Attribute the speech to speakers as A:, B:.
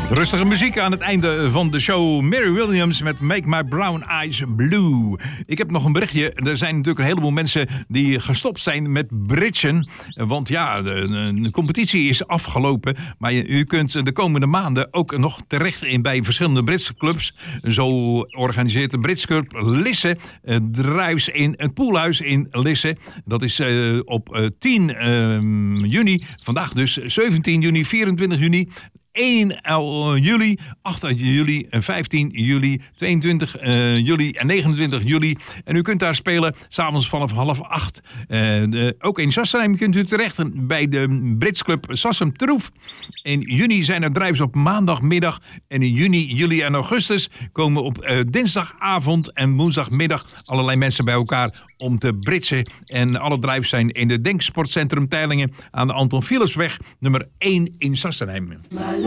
A: Rustige muziek aan het einde van de show. Mary Williams met Make My Brown Eyes Blue. Ik heb nog een berichtje. Er zijn natuurlijk een heleboel mensen die gestopt zijn met bridgen. Want ja, de competitie is afgelopen. Maar u kunt de komende maanden ook nog terecht bij verschillende bridgeclubs. Zo organiseert de bridgeclub Lisse drives in het Poelhuis in Lisse. Dat is op 10 juni. Vandaag dus 17 juni, 24 juni. 1 juli, 8 juli, 15 juli, 22 juli en 29 juli. En u kunt daar spelen, s'avonds vanaf 7:30. Ook in Sassenheim kunt u terecht bij de Britsclub Sassem Troef. In juni zijn er drives op maandagmiddag. En in juni, juli en augustus komen op dinsdagavond en woensdagmiddag allerlei mensen bij elkaar om te britsen. En alle drives zijn in de Denksportcentrum Teylingen aan de Anton Philipsweg nummer 1 in Sassenheim.